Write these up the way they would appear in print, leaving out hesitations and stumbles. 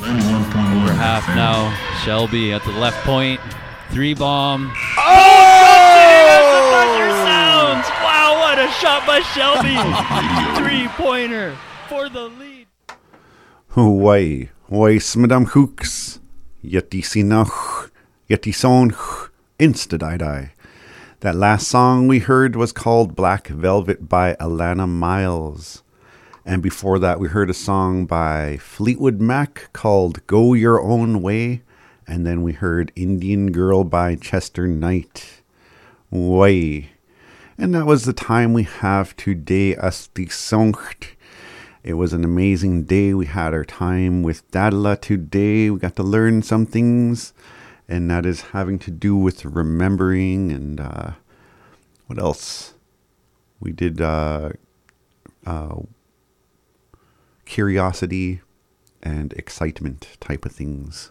Over half now. Shelby at the left point. 3-bomb. Thunder sounds! Wow, what a shot by Shelby! 3-pointer for the lead. Why Madame Hooks, Yeti Sinach, Yeti Son, Insta-die-die. That last song we heard was called Black Velvet by Alana Miles. And before that, we heard a song by Fleetwood Mac called Go Your Own Way. And then we heard Indian Girl by Chester Knight. Way. And that was the time we have today, Asti Songt. It was an amazing day. We had our time with Dadla today. We got to learn some things. And that is having to do with remembering and what else? We did curiosity and excitement type of things.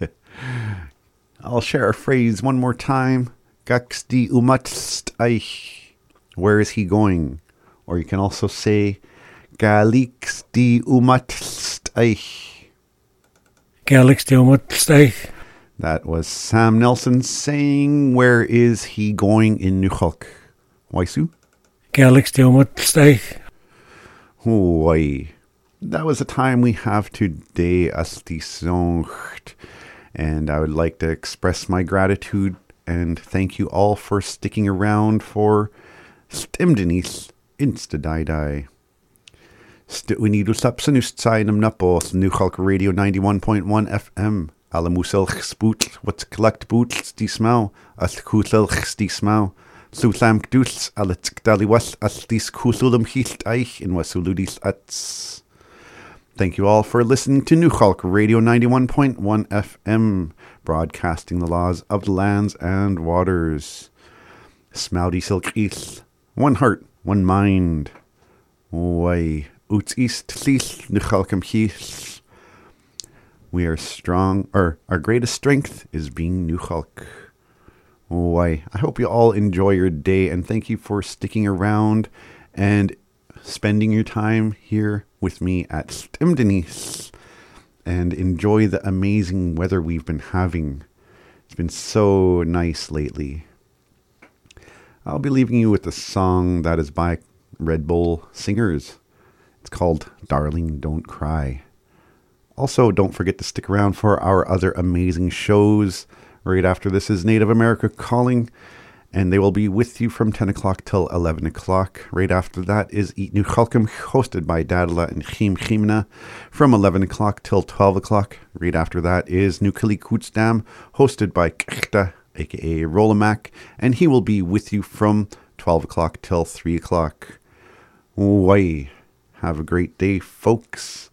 I'll share a phrase one more time. Gaks die umatst eich. Where is he going? Or you can also say Galiks die umatst eich. Galiks die umatst eich. That was Sam Nelson saying, where is he going in Nuchalk? Waisu? Galiks die umatst eich. Why? That was the time we have today, Asti Songt. And I would like to express my gratitude and thank you all for sticking around for Stimdenis Insta-die-die. Stwinidu Sapsanustsainum Napos, Nuchalk Radio 91.1 FM. Alamuselch spoot, what's collect boots, die smau, as kuselch die smau. Sutham gduls, aletsk daliwas, as dis kusulum hilt eich in wasuludis ats. Thank you all for listening to Nuchalk Radio 91.1 FM, broadcasting the laws of the lands and waters. Smouty silk east, one heart, one mind. Way, uts east, sis, Nuchalkam heath. We are strong, or our greatest strength is being Nuchalk. Why, I hope you all enjoy your day, and thank you for sticking around and spending your time here with me at Stimdenis, and enjoy the amazing weather we've been having. It's been so nice lately. I'll be leaving you with a song that is by Red Bull Singers. It's called Darling Don't Cry. Also, don't forget to stick around for our other amazing shows. Right after this is Native America Calling, and they will be with you from 10 o'clock till 11 o'clock. Right after that is Eat New Chalkum, hosted by Dadla and Chim Chimna, from 11 o'clock till 12 o'clock. Right after that is Nukali Kutsdam, hosted by Kchta, aka Rolamak, and he will be with you from 12 o'clock till 3 o'clock. Why? Have a great day, folks.